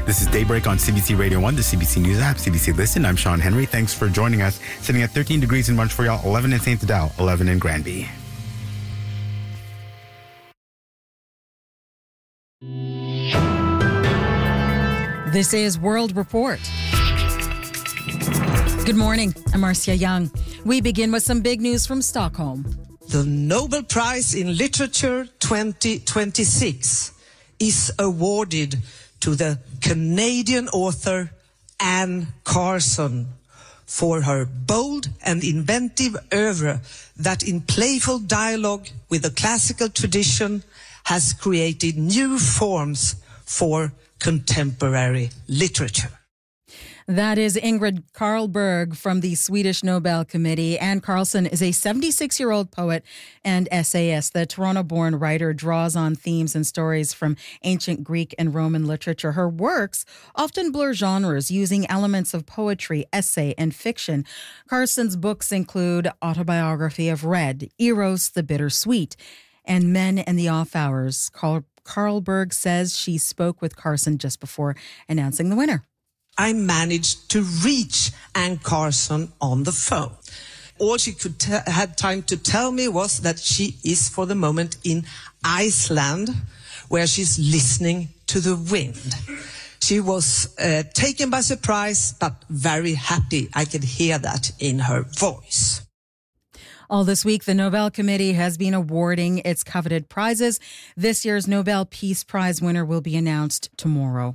This is Daybreak on CBC Radio 1, the CBC News app, CBC Listen. I'm Sean Henry. Thanks for joining us. Sitting at 13 degrees in Montreal, 11 in St. Adele, 11 in Granby. This is World Report. Good morning. I'm Marcia Young. We begin with some big news from Stockholm. The Nobel Prize in Literature 2026 is awarded to the Canadian author Anne Carson for her bold and inventive oeuvre that in playful dialogue with the classical tradition has created new forms for contemporary literature. That is Ingrid Carlberg from the Swedish Nobel Committee. Anne Carlson is a 76-year-old poet and essayist. The Toronto-born writer draws on themes and stories from ancient Greek and Roman literature. Her works often blur genres, using elements of poetry, essay, and fiction. Carson's books include Autobiography of Red, Eros the Bittersweet, and Men and the Off Hours. Carlberg says she spoke with Carson just before announcing the winner. I managed to reach Anne Carson on the phone. All she could had time to tell me was that she is for the moment in Iceland, where she's listening to the wind. She was taken by surprise, but very happy. I could hear that in her voice. All this week, the Nobel Committee has been awarding its coveted prizes. This year's Nobel Peace Prize winner will be announced tomorrow.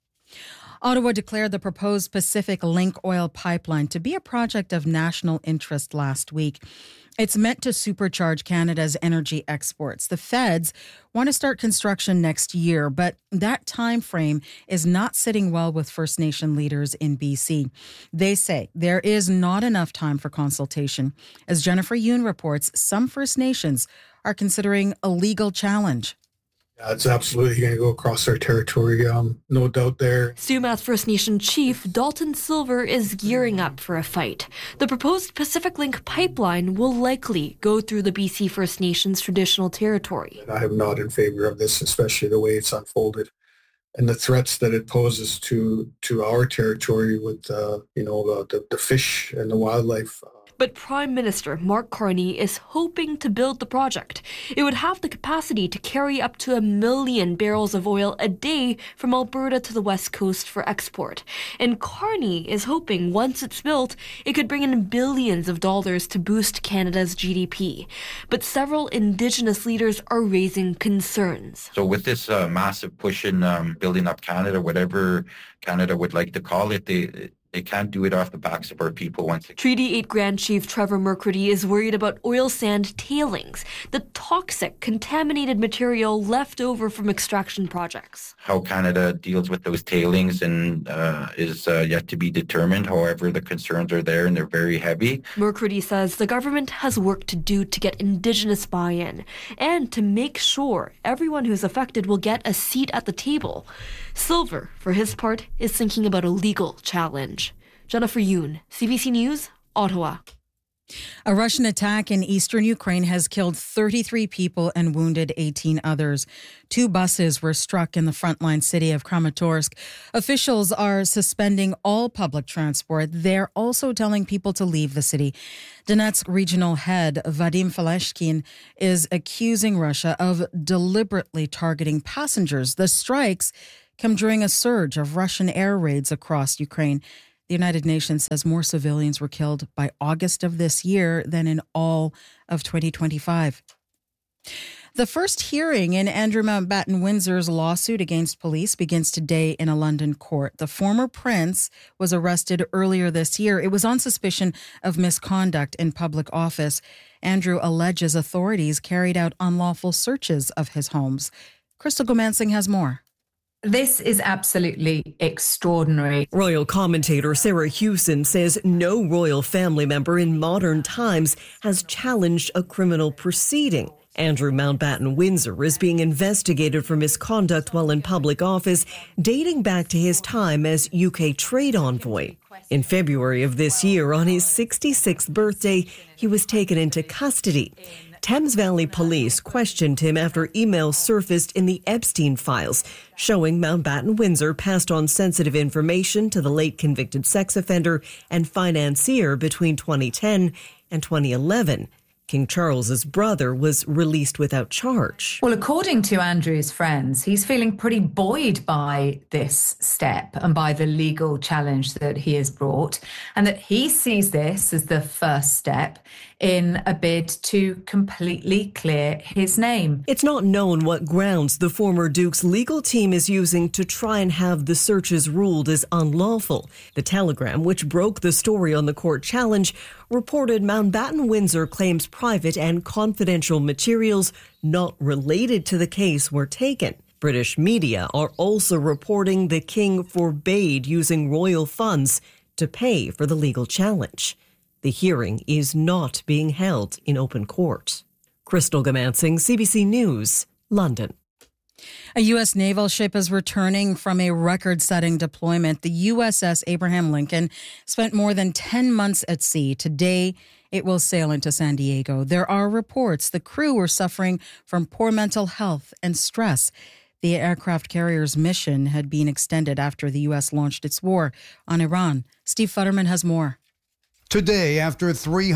Ottawa declared the proposed Pacific Link oil pipeline to be a project of national interest last week. It's meant to supercharge Canada's energy exports. The feds want to start construction next year, but that time frame is not sitting well with First Nation leaders in BC. They say there is not enough time for consultation. As Jennifer Yoon reports, some First Nations are considering a legal challenge. Yeah, it's absolutely going to go across our territory, no doubt there. Sumac First Nation Chief Dalton Silver is gearing up for a fight. The proposed Pacific Link pipeline will likely go through the BC First Nations traditional territory. I am not in favor of this, especially the way it's unfolded and the threats that it poses to our territory with, the fish and the wildlife. But Prime Minister Mark Carney is hoping to build the project. It would have the capacity to carry up to 1 million barrels of oil a day from Alberta to the West Coast for export. And Carney is hoping once it's built, it could bring in billions of dollars to boost Canada's GDP. But several Indigenous leaders are raising concerns. So with this massive push in building up Canada, whatever Canada would like to call it, they can't do it off the backs of our people once again. Treaty 8 Grand Chief Trevor Mercredi is worried about oil sand tailings, the toxic, contaminated material left over from extraction projects. How Canada deals with those tailings and is yet to be determined. However, the concerns are there and they're very heavy. Mercredi says the government has work to do to get Indigenous buy-in and to make sure everyone who's affected will get a seat at the table. Silver, for his part, is thinking about a legal challenge. Jennifer Yoon, CBC News, Ottawa. A Russian attack in eastern Ukraine has killed 33 people and wounded 18 others. 2 buses were struck in the frontline city of Kramatorsk. Officials are suspending all public transport. They're also telling people to leave the city. Donetsk regional head Vadim Faleshkin is accusing Russia of deliberately targeting passengers. The strikes come during a surge of Russian air raids across Ukraine. The United Nations says more civilians were killed by August of this year than in all of 2025. The first hearing in Andrew Mountbatten Windsor's lawsuit against police begins today in a London court. The former prince was arrested earlier this year. It was on suspicion of misconduct in public office. Andrew alleges authorities carried out unlawful searches of his homes. Crystal Gomansing has more. This is absolutely extraordinary. Royal commentator Sarah Hewson says no royal family member in modern times has challenged a criminal proceeding. Andrew Mountbatten Windsor is being investigated for misconduct while in public office, dating back to his time as UK trade envoy. In February of this year, on his 66th birthday, he was taken into custody. Thames Valley Police questioned him after emails surfaced in the Epstein files, showing Mountbatten Windsor passed on sensitive information to the late convicted sex offender and financier between 2010 and 2011. King Charles's brother was released without charge. Well, according to Andrew's friends, he's feeling pretty buoyed by this step and by the legal challenge that he has brought, and that he sees this as the first step in a bid to completely clear his name. It's not known what grounds the former Duke's legal team is using to try and have the searches ruled as unlawful. The Telegram, which broke the story on the court challenge, reported Mountbatten Windsor claims private and confidential materials not related to the case were taken. British media are also reporting the King forbade using royal funds to pay for the legal challenge. The hearing is not being held in open court. Crystal Gamansing, CBC News, London. A U.S. naval ship is returning from a record-setting deployment. The USS Abraham Lincoln spent more than 10 months at sea. Today, it will sail into San Diego. There are reports the crew were suffering from poor mental health and stress. The aircraft carrier's mission had been extended after the U.S. launched its war on Iran. Steve Futterman has more. Today, after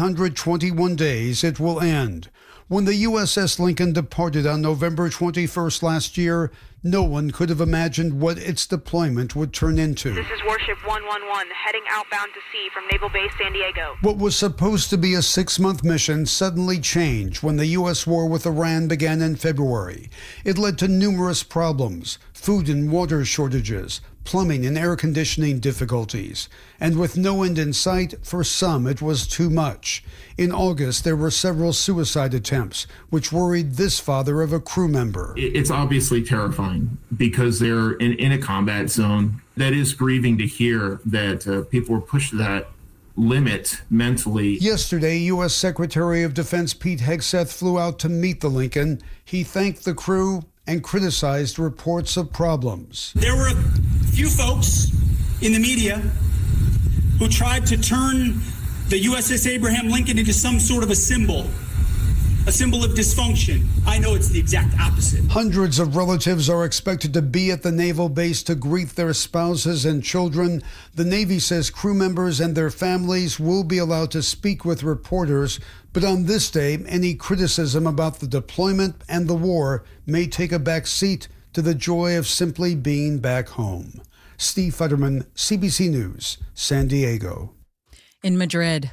321 days, it will end. When the USS Lincoln departed on November 21st last year, no one could have imagined what its deployment would turn into. This is Warship 111, heading outbound to sea from Naval Base San Diego. What was supposed to be a 6-month mission suddenly changed when the U.S. war with Iran began in February. It led to numerous problems, food and water shortages, plumbing and air conditioning difficulties. And with no end in sight, for some it was too much. In August, there were several suicide attempts, which worried this father of a crew member. It's obviously terrifying because they're in a combat zone. That is grieving to hear that people were pushed to that limit mentally. Yesterday, U.S. Secretary of Defense Pete Hegseth flew out to meet the Lincoln. He thanked the crew and criticized reports of problems. There were a few folks in the media who tried to turn the USS Abraham Lincoln into some sort of a symbol of dysfunction. I know it's the exact opposite. Hundreds of relatives are expected to be at the naval base to greet their spouses and children. The Navy says crew members and their families will be allowed to speak with reporters, but on this day, any criticism about the deployment and the war may take a back seat to the joy of simply being back home. Steve Futterman, CBC News, San Diego. In Madrid.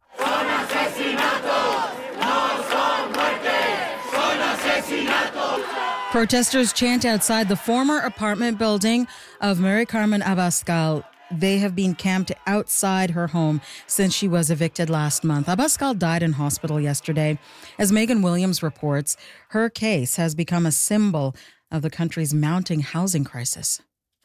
Protesters chant outside the former apartment building of Mary Carmen Abascal. They have been camped outside her home since she was evicted last month. Abascal died in hospital yesterday. As Megan Williams reports, her case has become a symbol of the country's mounting housing crisis.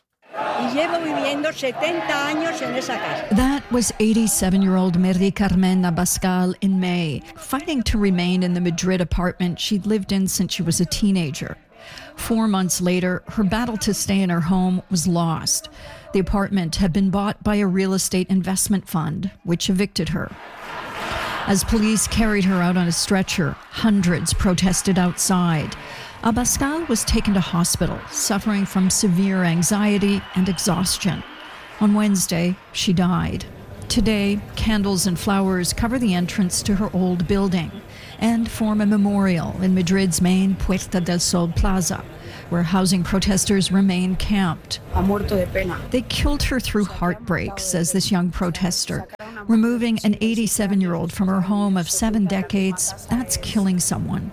That was 87-year-old Mary Carmen Abascal in May, fighting to remain in the Madrid apartment she'd lived in since she was a teenager. 4 months later, her battle to stay in her home was lost. The apartment had been bought by a real estate investment fund, which evicted her. As police carried her out on a stretcher, hundreds protested outside. Abascal was taken to hospital, suffering from severe anxiety and exhaustion. On Wednesday, she died. Today, candles and flowers cover the entrance to her old building and form a memorial in Madrid's main Puerta del Sol Plaza, where housing protesters remain camped. They killed her through heartbreak, says this young protester. Removing an 87-year-old from her home of 7 decades, that's killing someone.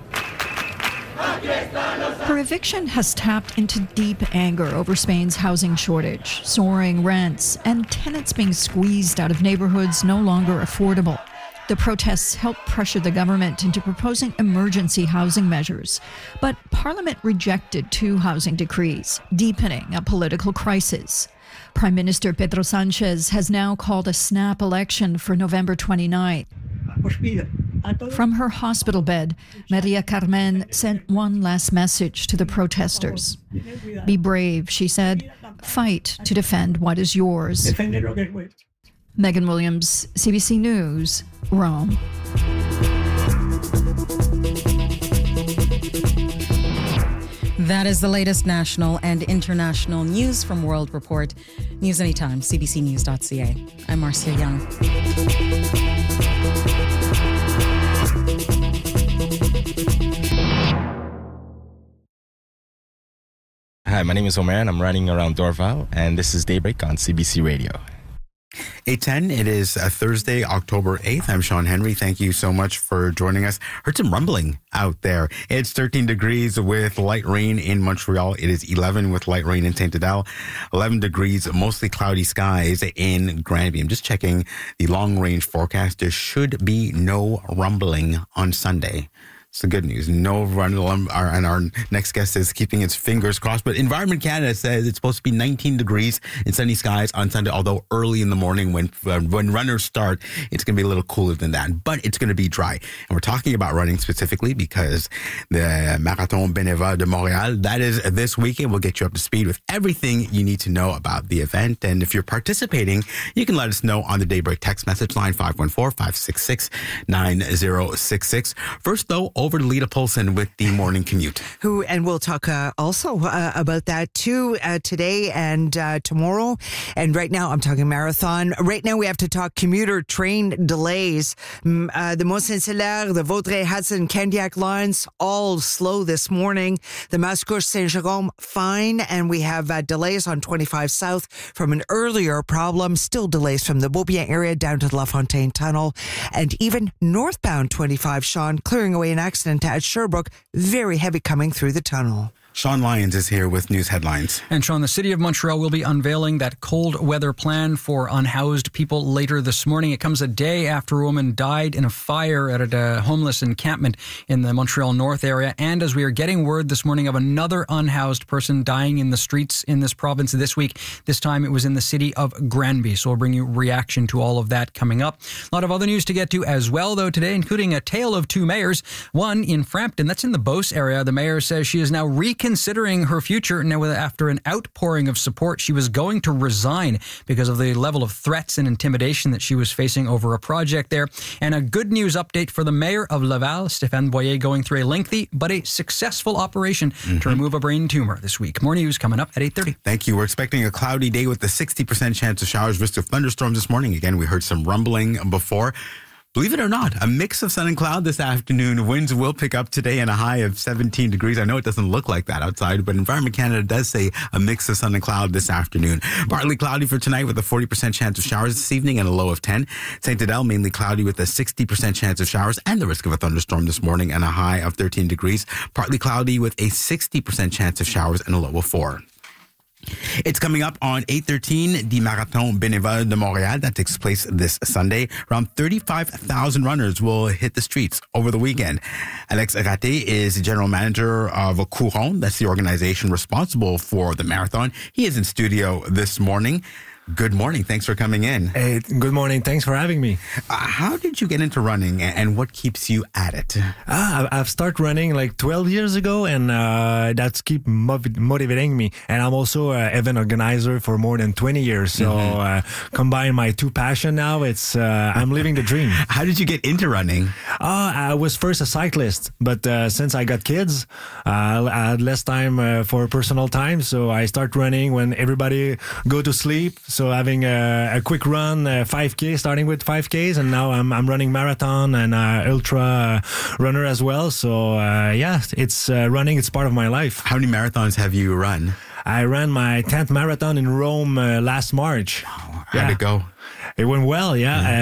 Her eviction has tapped into deep anger over Spain's housing shortage, soaring rents, and tenants being squeezed out of neighborhoods no longer affordable. The protests helped pressure the government into proposing emergency housing measures, but Parliament rejected 2 housing decrees, deepening a political crisis. Prime Minister Pedro Sanchez has now called a snap election for November 29th. From her hospital bed, Maria Carmen sent one last message to the protesters. Be brave, she said. Fight to defend what is yours. Megan Williams, CBC News, Rome. That is the latest national and international news from World Report. News anytime, cbcnews.ca. I'm Marcia Young. Hi, my name is Omer, and I'm running around Dorval, and this is Daybreak on CBC Radio. 8:10, it is Thursday, October 8th. I'm Sean Henry. Thank you so much for joining us. Heard some rumbling out there. It's 13 degrees with light rain in Montreal. It is 11 with light rain in Saint Adele. 11 degrees, mostly cloudy skies in Granby. I'm just checking the long-range forecast. There should be no rumbling on Sunday. It's the good news. No run, and our next guest is keeping his fingers crossed. But Environment Canada says it's supposed to be 19 degrees and sunny skies on Sunday, although early in the morning when runners start, it's going to be a little cooler than that. But it's going to be dry. And we're talking about running specifically because the Marathon Bénévole de Montréal, that is this weekend. We'll get you up to speed with everything you need to know about the event. And if you're participating, you can let us know on the Daybreak text message line 514-566-9066. First, though, over to Lita Polson with the morning commute. And we'll talk also about that too today and tomorrow. And right now, I'm talking marathon. Right now, we have to talk commuter train delays. The Mont-Saint-Hilaire, the Vaudreuil-Hudson, Candiac lines, all slow this morning. The Mascouche-Saint-Jérôme, fine. And we have delays on 25 South from an earlier problem. Still delays from the Beaubien area down to the La Fontaine Tunnel. And even northbound 25, Sean, clearing away an accident at Sherbrooke. Very heavy coming through the tunnel. Sean Lyons is here with news headlines. And Sean, the City of Montreal will be unveiling that cold weather plan for unhoused people later this morning. It comes a day after a woman died in a fire at a homeless encampment in the Montreal North area. And as we are getting word this morning of another unhoused person dying in the streets in this province this week, this time it was in the city of Granby. So we'll bring you reaction to all of that coming up. A lot of other news to get to as well, though, today, including a tale of two mayors. One in Frampton, that's in the Beauce area. The mayor says she is now reconsidering her future. Now, after an outpouring of support, she was going to resign because of the level of threats and intimidation that she was facing over a project there. And a good news update for the mayor of Laval, Stéphane Boyer, going through a lengthy but a successful operation to remove a brain tumor this week. More news coming up at 8:30. Thank you. We're expecting a cloudy day with a 60% chance of showers, risk of thunderstorms this morning. Again, we heard some rumbling before. Believe it or not, a mix of sun and cloud this afternoon. Winds will pick up today and a high of 17 degrees. I know it doesn't look like that outside, but Environment Canada does say a mix of sun and cloud this afternoon. Partly cloudy for tonight with a 40% chance of showers this evening and a low of 10. Saint Adele mainly cloudy with a 60% chance of showers and the risk of a thunderstorm this morning and a high of 13 degrees. Partly cloudy with a 60% chance of showers and a low of 4. It's coming up on 8:13, the Marathon Bénévole de Montréal. That takes place this Sunday. Around 35,000 runners will hit the streets over the weekend. Alex Raté is the general manager of Couron. That's the organization responsible for the marathon. He is in studio this morning. Good morning. Thanks for coming in. Hey, good morning. Thanks for having me. How did you get into running and what keeps you at it? I've started running like 12 years ago and that's keep motivating me. And I'm also an event organizer for more than 20 years. So combine my two passions now, it's I'm living the dream. How did you get into running? I was first a cyclist, but since I got kids, I had less time for personal time. So I start running when everybody go to sleep. So having a quick run, 5K, starting with 5Ks, and now I'm running marathon and ultra runner as well. So it's running. It's part of my life. How many marathons have you run? I ran my 10th marathon in Rome last March. How'd it go? It went well, yeah.